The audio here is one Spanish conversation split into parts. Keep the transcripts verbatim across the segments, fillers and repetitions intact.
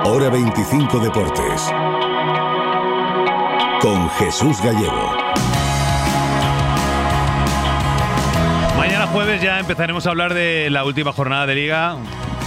Hora veinticinco Deportes. Con Jesús Gallego. Mañana jueves ya empezaremos a hablar de la última jornada de Liga.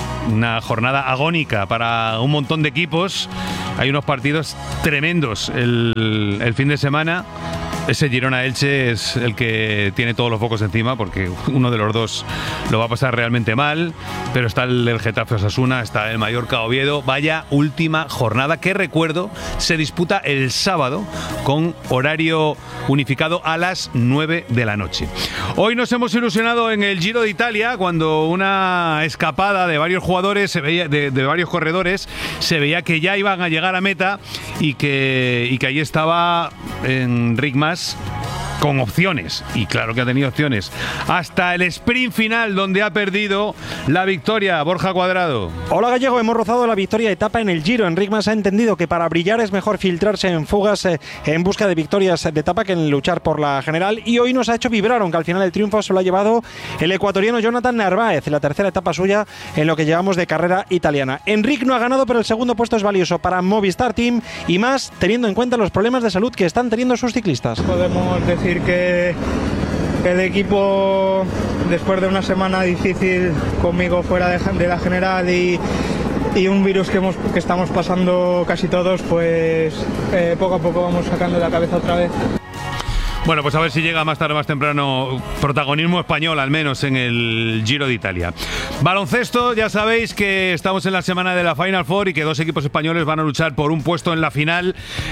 Una jornada agónica para un montón de equipos. Hay unos partidos tremendos el, el fin de semana. Ese Girona-Elche es el que tiene todos los focos encima, porque uno de los dos lo va a pasar realmente mal. Pero está el, el Getafe-Osasuna, está el Mallorca-Oviedo. Vaya última jornada que, recuerdo, se disputa el sábado con horario unificado a las nueve de la noche. Hoy nos hemos ilusionado en el Giro de Italia cuando una escapada de varios jugadores, se veía, de, de varios corredores, se veía que ya iban a llegar a meta y que, y que ahí estaba Enric Mas con opciones, y claro que ha tenido opciones, hasta el sprint final donde ha perdido la victoria. Borja Cuadrado. Hola Gallego, hemos rozado la victoria de etapa en el Giro. Enric Mas ha entendido que para brillar es mejor filtrarse en fugas eh, en busca de victorias de etapa que en luchar por la general, y hoy nos ha hecho vibrar, aunque al final el triunfo se lo ha llevado el ecuatoriano Jonathan Narváez, la tercera etapa suya en lo que llevamos de carrera italiana. Enric no ha ganado, pero el segundo puesto es valioso para Movistar Team, y más teniendo en cuenta los problemas de salud que están teniendo sus ciclistas. Podemos decir que el equipo, después de una semana difícil conmigo fuera de, de la general y, y un virus que, hemos, que estamos pasando casi todos, pues eh, poco a poco vamos sacando la cabeza otra vez. Bueno, pues a ver si llega más tarde o más temprano protagonismo español, al menos en el Giro de Italia. Baloncesto, ya sabéis que estamos en la semana de la Final Four y que dos equipos españoles van a luchar por un puesto en la final,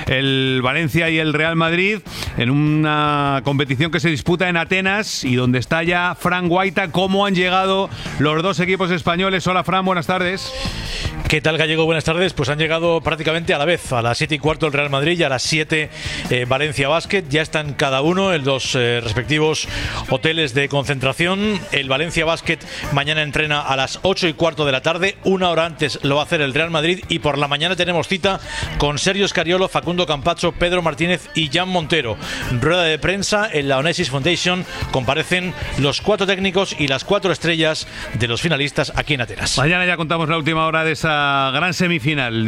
el Valencia y el Real Madrid, en una competición que se disputa en Atenas y donde está ya Fran Guaita. ¿Cómo han llegado los dos equipos españoles? Hola Fran, buenas tardes. ¿Qué tal, Gallego? Buenas tardes. Pues han llegado prácticamente a la vez, a las siete y cuarto el Real Madrid y a las siete eh, Valencia Basket. Ya están cada uno en los eh, respectivos hoteles de concentración. El Valencia Basket mañana entrena a las ocho y cuarto de la tarde. Una hora antes lo va a hacer el Real Madrid, y por la mañana tenemos cita con Sergio Scariolo, Facundo Campazzo, Pedro Martínez y Jan Montero. Rueda de prensa en la Onassis Foundation. Comparecen los cuatro técnicos y las cuatro estrellas de los finalistas aquí en Atenas. Mañana ya contamos la última hora de esa gran semifinal.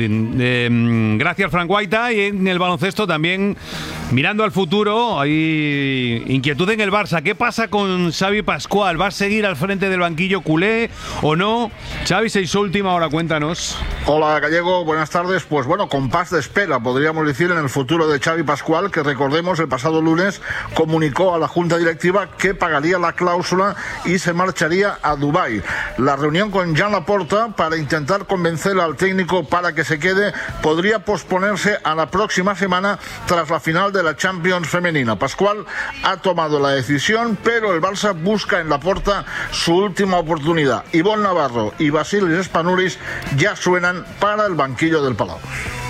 Eh, gracias, Fran Guaita. Y en el baloncesto también, mirando al futuro, hay inquietud en el Barça. ¿Qué pasa con Xavi Pascual? ¿Va a seguir al frente del banquillo culé o no? Xavi, se hizo última hora, cuéntanos. Hola Gallego, buenas tardes. Pues bueno, compás de espera, podríamos decir, en el futuro de Xavi Pascual, que recordemos el pasado lunes comunicó a la Junta Directiva que pagaría la cláusula y se marcharía a Dubái. La reunión con Joan Laporta para intentar convencer al técnico para que se quede podría posponerse a la próxima semana tras la final de la Champions femenina. Pascual ha tomado la decisión, pero el Barça busca en Laporta su última oportunidad. Ivonne Navarro y Vasilis Spanoulis ya suenan para el banquillo del Palau.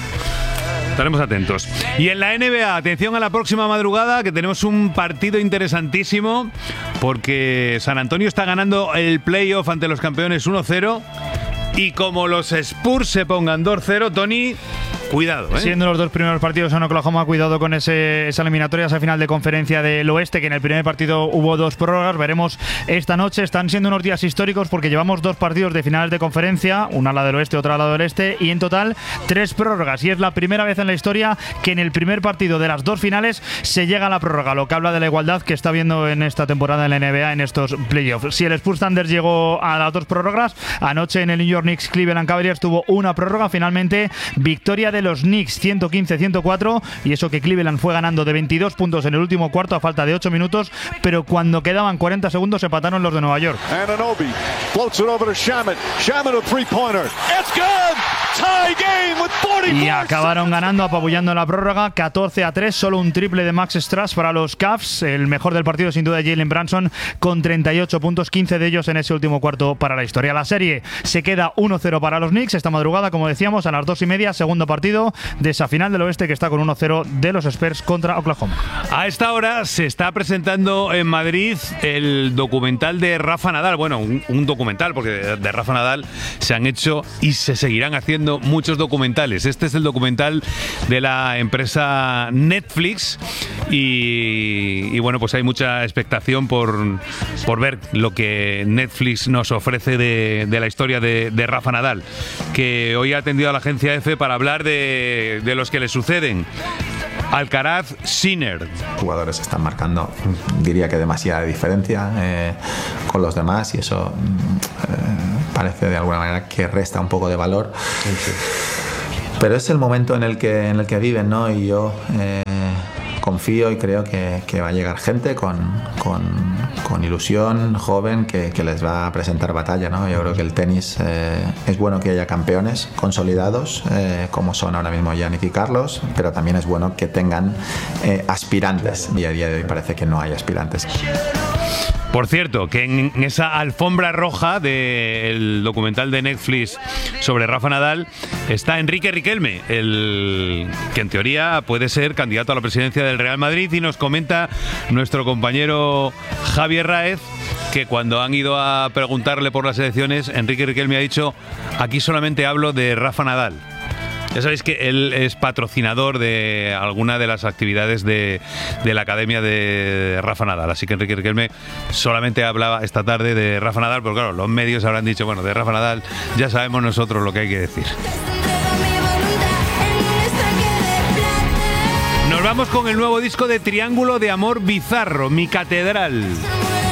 Estaremos atentos. Y en la N B A, atención a la próxima madrugada, que tenemos un partido interesantísimo, porque San Antonio está ganando el playoff ante los campeones uno cero. Y como los Spurs se pongan dos cero, Tony, cuidado, ¿eh? Siendo los dos primeros partidos en Oklahoma, cuidado con ese, esa eliminatoria, esa final de conferencia del oeste, que en el primer partido hubo dos prórrogas. Veremos esta noche. Están siendo unos días históricos porque llevamos dos partidos de finales de conferencia, una al lado del oeste, otra al lado del este, y en total tres prórrogas. Y es la primera vez en la historia que en el primer partido de las dos finales se llega a la prórroga, lo que habla de la igualdad que está viendo en esta temporada en la N B A, en estos playoffs. Si el Spurs Thunder llegó a las dos prórrogas, anoche en el New York Knicks Cleveland Cavaliers tuvo una prórroga. Finalmente, victoria de los Knicks ciento quince a ciento cuatro, y eso que Cleveland fue ganando de veintidós puntos en el último cuarto a falta de ocho minutos, pero cuando quedaban cuarenta segundos empataron los de Nueva York. Anunoby floats it over to Shamet. Shamet a three-pointer. It's good. Tie game with forty-four. Y acabaron ganando, apabullando en la prórroga catorce a tres, solo un triple de Max Strus para los Cavs. El mejor del partido sin duda Jalen Brunson con treinta y ocho puntos, quince de ellos en ese último cuarto para la historia. La serie se queda uno cero para los Knicks esta madrugada, como decíamos, a las dos y media, segundo partido partido de esa final del oeste que está con uno cero de los Spurs contra Oklahoma. A esta hora se está presentando en Madrid el documental de Rafa Nadal. Bueno, un, un documental, porque de, de Rafa Nadal se han hecho y se seguirán haciendo muchos documentales. Este es el documental de la empresa Netflix y, y bueno, pues hay mucha expectación por, por ver lo que Netflix nos ofrece de, de la historia de, de Rafa Nadal, que hoy ha atendido a la agencia EFE para hablar de, de los que le suceden. Alcaraz, Sinner. Jugadores están marcando, diría que demasiada diferencia eh, con los demás y eso eh, parece de alguna manera que resta un poco de valor. Sí, sí. Pero es el momento en el que, en el que viven, ¿no? Y yo eh, confío y creo que, que va a llegar gente con, con, con ilusión, joven, que, que les va a presentar batalla, ¿no? Yo creo que el tenis eh, es bueno que haya campeones consolidados, eh, como son ahora mismo Giannis y Carlos, pero también es bueno que tengan eh, aspirantes. Y a día de hoy parece que no hay aspirantes. Por cierto, que en esa alfombra roja del documental de Netflix sobre Rafa Nadal está Enrique Riquelme, el que en teoría puede ser candidato a la presidencia del Real Madrid, y nos comenta nuestro compañero Javier Raez que cuando han ido a preguntarle por las elecciones, Enrique Riquelme ha dicho: aquí solamente hablo de Rafa Nadal. Ya sabéis que él es patrocinador de alguna de las actividades de, de la Academia de Rafa Nadal, así que Enrique Riquelme solamente hablaba esta tarde de Rafa Nadal, pero claro, los medios habrán dicho, bueno, de Rafa Nadal ya sabemos nosotros lo que hay que decir. Nos vamos con el nuevo disco de Triángulo de Amor Bizarro, Mi Catedral.